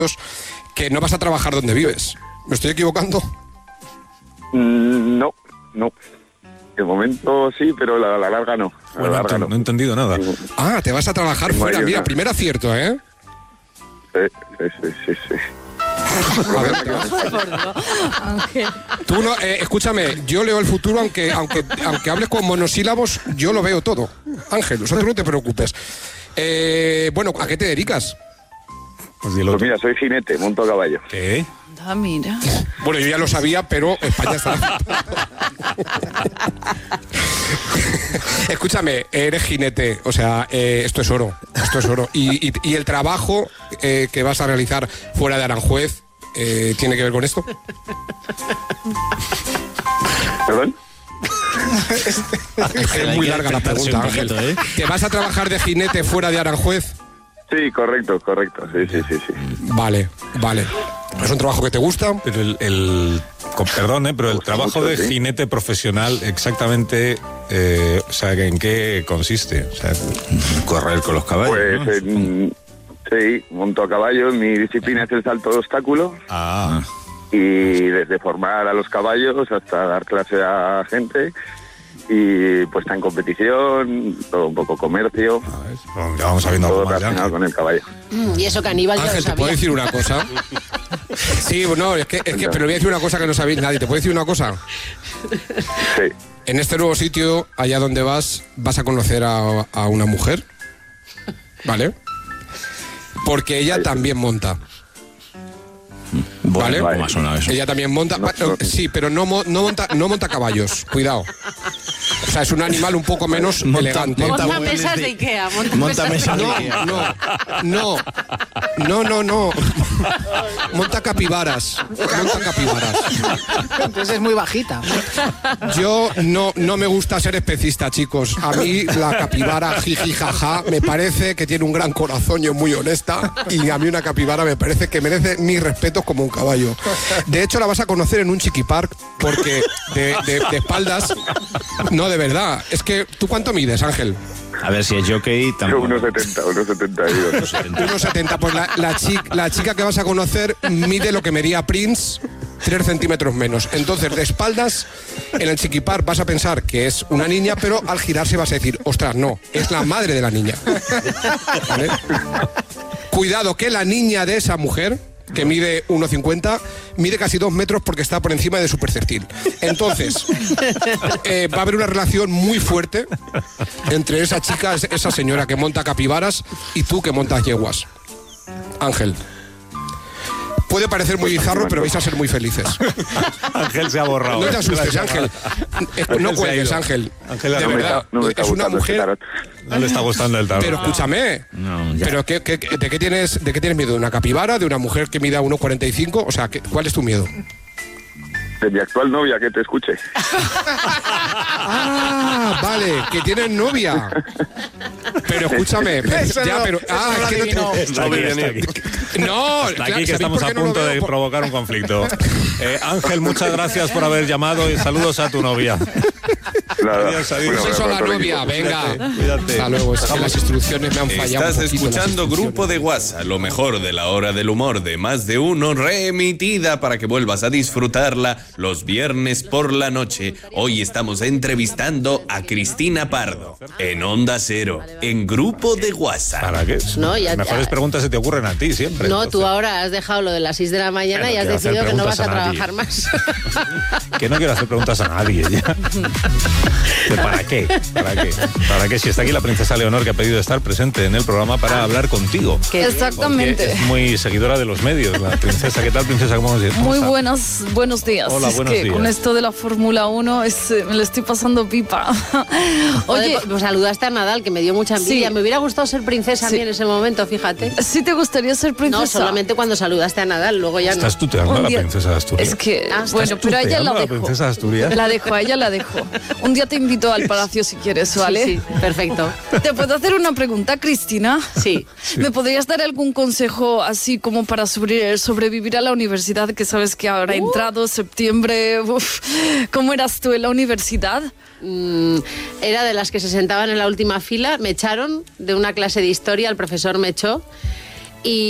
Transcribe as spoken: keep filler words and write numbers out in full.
que no vas a trabajar donde vives. ¿Me estoy equivocando? Mm, no, no. De momento sí, pero la, la larga no. La bueno, larga no. no he entendido nada. Ah, te vas a trabajar fuera. Mira, una. Primer acierto, ¿eh? Sí, sí, sí, sí. sí. A ver, tú no, eh, escúchame, yo leo el futuro, aunque, aunque, aunque hables con monosílabos, yo lo veo todo. Ángel, nosotros no te preocupes. Eh, bueno, ¿a qué te dedicas? Pues, pues mira, soy jinete, monto a caballo. ¿Qué? Ah, mira. Bueno, yo ya lo sabía, pero España está... Escúchame, eres jinete, o sea, eh, esto es oro, esto es oro. Y, y, y el trabajo eh, que vas a realizar fuera de Aranjuez, eh, ¿tiene que ver con esto? ¿Perdón? Es muy larga la pregunta, Ángel. Poquito, ¿eh? ¿Te vas a trabajar de jinete fuera de Aranjuez? Sí, correcto, correcto, sí, sí, sí, sí. Vale, vale. ¿Es un trabajo que te gusta? Pero el, el con, perdón, ¿eh? pero el trabajo mucho, de sí. jinete profesional exactamente, eh, o sea, ¿en qué consiste? O sea, correr con los caballos, Pues, ¿no? en, sí, monto a caballo, mi disciplina es el salto de obstáculo. Ah. Y desde formar a los caballos hasta dar clase a gente y puesta en competición, todo un poco comercio. Bueno, ya vamos sabiendo todo algo más, relacionado ya. con el caballo. Mm, y eso que Aníbal ya Ángel, lo sabía. ¿te puedo decir una cosa? Sí, no, es que, es que, pero voy a decir una cosa que no sabéis nadie. ¿Te puedo decir una cosa? Sí. En este nuevo sitio, allá donde vas, vas a conocer a, a una mujer, ¿vale? Porque ella también monta. ¿Vale? Bueno, más o menos eso. Ella también monta, No, no. sí, pero no, mo- no monta, no monta caballos. Cuidado. O sea, es un animal un poco menos Monta- elegante. Monta Monta mesas de- de Ikea. Monta, Monta mesas de mesas de Ikea. No, no, no, no, no, no. Monta capibaras. Monta capibaras. Entonces es muy bajita. Yo no, no me gusta ser especista, chicos. A mí la capibara, jiji, jaja, me parece que tiene un gran corazón y es muy honesta. Y a mí una capibara me parece que merece mis respetos como un caballo. De hecho, la vas a conocer en un chiquipark porque de, de, de espaldas... No, de verdad. Es que, ¿tú cuánto mides, Ángel? A ver si es jockey tampoco. uno setenta, uno setenta y dos. uno setenta. Pues la, la, chica, la chica que vas a conocer mide lo que medía Prince, tres centímetros menos. Entonces, de espaldas, en el chiquipar vas a pensar que es una niña, pero al girarse vas a decir, ostras, no, es la madre de la niña. ¿Vale? Cuidado que la niña de esa mujer, que mide uno cincuenta, mide casi dos metros porque está por encima de su perceptil. Entonces, eh, va a haber una relación muy fuerte entre esa chica, esa señora que monta capibaras, y tú que montas yeguas. Ángel. Puede parecer muy bizarro, pero vais a ser muy felices. Ángel se ha borrado. No te asustes, Ángel. Es- No Ángel se ha cuelgues, ido. Ángel. Ángel, De no me verdad, está- no me está es una gustando este mujer... tarot. No le está gustando el tarot. Pero escúchame, No, ya. pero ¿qué, qué, ¿de qué tienes de qué tienes miedo? ¿De una capibara? ¿De una mujer que mida uno cuarenta y cinco? O sea, ¿qué- ¿cuál es tu miedo? De mi actual novia, que te escuche. Ah, vale, que tienes novia. Pero escúchame, Eso ya, no, pero eso ah, no es que no adivinó. te- Está aquí, está aquí. No, Hasta claro, aquí que ¿sabéis estamos por a qué no lo punto veo? de Por- provocar un conflicto. Eh, Ángel, muchas gracias por haber llamado y saludos a tu novia. Nada. Adiós, adiós. Un abrazo Beso a la todo el novia, equipo. venga. Cuídate. Hasta luego, es que las instrucciones me han fallado. Estás un poquito, las escuchando instrucciones. Grupo de WhatsApp, lo mejor de la hora del humor de más de uno, reemitida para que vuelvas a disfrutarla los viernes por la noche. Hoy estamos entrevistando a Cristina Pardo en Onda Cero, en Grupo de WhatsApp. ¿Para qué? No, ya- Las mejores ya- preguntas se te ocurren a ti siempre. No, tú entonces. ahora has dejado lo de las seis de la mañana Bueno, y has quiero hacer decidido que no vas preguntas a a nadie. trabajar más. Que no quiero hacer preguntas a nadie ya. ¿De ¿Para qué? ¿Para qué? ¿Para qué? Si está aquí la princesa Leonor, que ha pedido estar presente en el programa para hablar contigo. Qué bien. Exactamente. Porque es muy seguidora de los medios, la princesa. ¿Qué tal, princesa? ¿Cómo, cómo Muy está? buenos, buenos días. Hola, es buenos que días. con esto de la Fórmula uno es, eh, me lo estoy pasando pipa. Oye, Oye, pues saludaste a Nadal, que me dio mucha envidia. Sí. Me hubiera gustado ser princesa a mí Sí. en ese momento, fíjate. ¿sí te gustaría ser princesa? No, solamente cuando saludaste a Nadal, luego ya no. Estás tuteando a Un la día- princesa de Asturias. Es que, Ah, bueno, pero a ella tuteando la a la dejo. princesa de Asturias? La dejo, a ella la dejo. Un día te invito al palacio si quieres, ¿vale? Sí, sí, perfecto. ¿Te puedo hacer una pregunta, Cristina? Sí. ¿Me podrías dar algún consejo así como para sobre- sobrevivir a la universidad, que sabes que ahora ha entrado septiembre? Uf, ¿cómo eras tú en la universidad? Mm, era de las que se sentaban en la última fila. Me echaron de una clase de historia, el profesor me echó. Y